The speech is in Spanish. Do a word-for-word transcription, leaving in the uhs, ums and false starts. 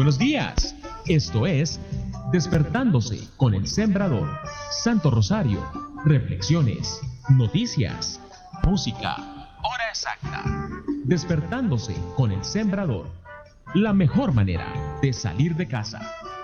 buenos días. Esto es Despertándose con el Sembrador. Santo Rosario, reflexiones, noticias, música, hora exacta. Despertándose con el Sembrador. La mejor manera de salir de casa.